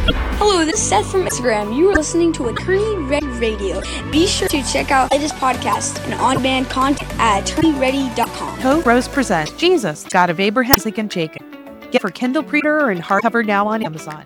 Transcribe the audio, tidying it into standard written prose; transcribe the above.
Hello, this is Seth from Instagram. You are listening to Attorney Ready Radio. Be sure to check out latest podcasts and on-demand content at attorneyready.com. Co-Rose presents Jesus, God of Abraham, Isaac, and Jacob. Get for Kindle Reader and hardcover now on Amazon.